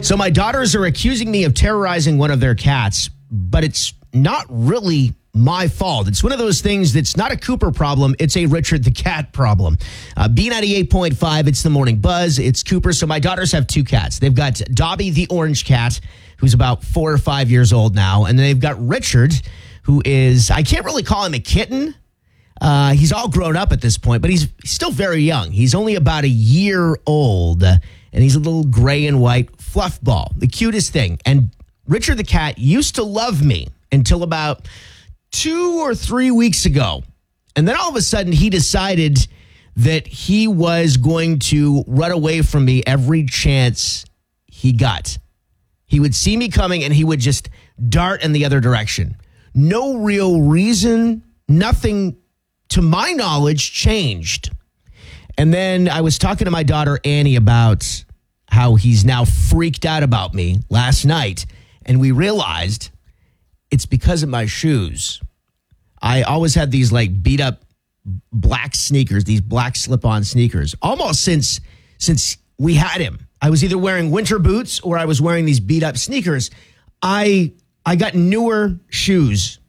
So my daughters are accusing me of terrorizing one of their cats, but it's not really my fault. It's one of those things that's not a Cooper problem. It's a Richard the Cat problem. B98.5, it's the morning buzz. It's Cooper. So my daughters have two cats. They've got Dobby, the orange cat, who's about 4 or 5 years old now. And then they've got Richard, who is, I can't really call him a kitten. He's all grown up at this point, but he's still very young. He's only about a year old, and he's a little gray and white fluff ball, the cutest thing. And Richard the cat used to love me until about 2 or 3 weeks ago. And then all of a sudden he decided that he was going to run away from me every chance he got. He would see me coming and he would just dart in the other direction. No real reason, nothing to my knowledge changed. And then I was talking to my daughter Annie about how he's now freaked out about me last night. And we realized it's because of my shoes. I always had these like beat up black sneakers, these black slip-on sneakers, almost since we had him. I was either wearing winter boots or I was wearing these beat up sneakers. I got newer shoes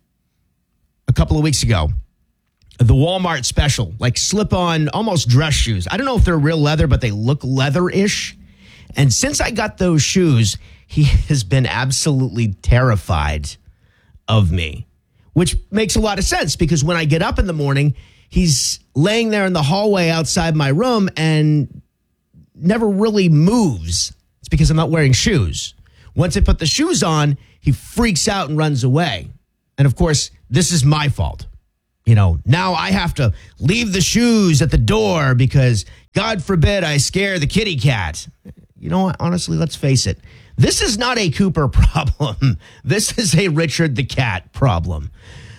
a couple of weeks ago. The Walmart special, like slip-on, almost dress shoes. I don't know if they're real leather, but they look leather-ish. And since I got those shoes, he has been absolutely terrified of me, which makes a lot of sense because when I get up in the morning, he's laying there in the hallway outside my room and never really moves. It's because I'm not wearing shoes. Once I put the shoes on, he freaks out and runs away. And of course, this is my fault. You know, now I have to leave the shoes at the door because God forbid I scare the kitty cat. You know what? Honestly, let's face it. This is not a Cooper problem. This is a Richard the Cat problem.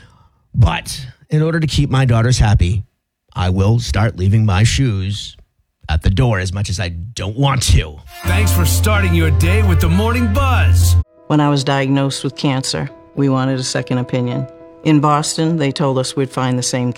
But in order to keep my daughters happy, I will start leaving my shoes at the door as much as I don't want to. Thanks for starting your day with the Morning Buzz. When I was diagnosed with cancer, we wanted a second opinion. In Boston, they told us we'd find the same